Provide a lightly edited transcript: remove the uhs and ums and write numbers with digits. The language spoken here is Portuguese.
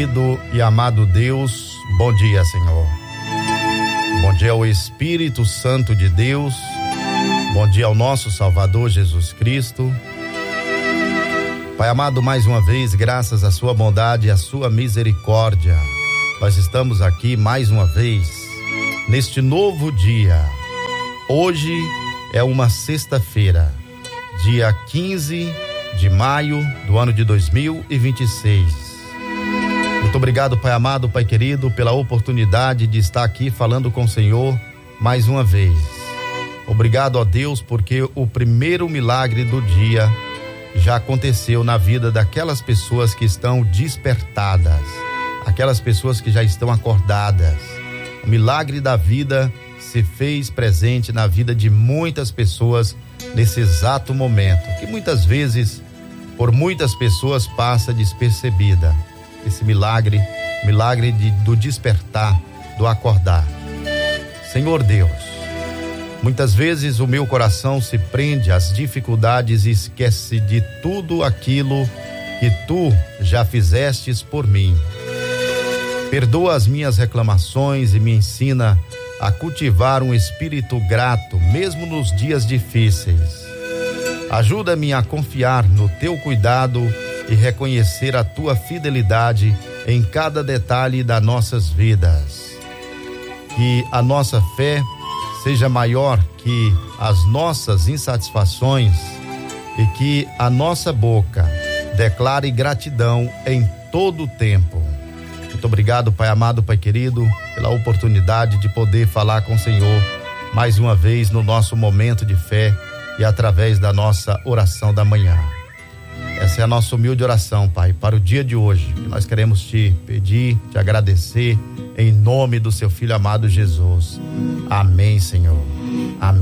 querido e amado Deus, bom dia, Senhor. Bom dia ao Espírito Santo de Deus, bom dia ao nosso Salvador Jesus Cristo. Pai amado, mais uma vez, graças à sua bondade e à sua misericórdia, nós estamos aqui mais uma vez, neste novo dia. Hoje é uma sexta-feira, dia 15 de maio do ano de 2026. Muito obrigado, Pai amado, Pai querido, pela oportunidade de estar aqui falando com o Senhor mais uma vez. Obrigado, ó Deus, porque o primeiro milagre do dia já aconteceu na vida daquelas pessoas que estão despertadas, aquelas pessoas que já estão acordadas. O milagre da vida se fez presente na vida de muitas pessoas nesse exato momento, que muitas vezes, por muitas pessoas, passa despercebida. Esse milagre do despertar, do acordar. Senhor Deus, muitas vezes o meu coração se prende às dificuldades e esquece de tudo aquilo que tu já fizestes por mim. Perdoa as minhas reclamações e me ensina a cultivar um espírito grato, mesmo nos dias difíceis. Ajuda-me a confiar no teu cuidado e reconhecer a tua fidelidade em cada detalhe das nossas vidas. Que a nossa fé seja maior que as nossas insatisfações e que a nossa boca declare gratidão em todo o tempo. Muito obrigado, Pai amado, Pai querido, pela oportunidade de poder falar com o Senhor mais uma vez no nosso momento de fé e através da nossa oração da manhã. Essa é a nossa humilde oração, Pai, para o dia de hoje. Nós queremos te pedir, te agradecer, em nome do seu Filho amado Jesus. Amém, Senhor. Amém.